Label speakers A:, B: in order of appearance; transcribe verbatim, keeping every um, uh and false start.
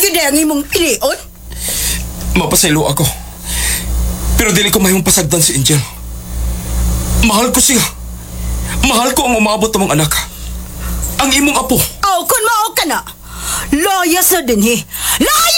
A: Gida ang imong ilion?
B: Mapasaylo ako. Pero dili ko mahimong pasagdan si Angel. Mahal ko siya. Mahal ko ang umabot mong anak. Ang imong apo.
A: Aw, kun mao ka na. Loya sa dinhi. Loya!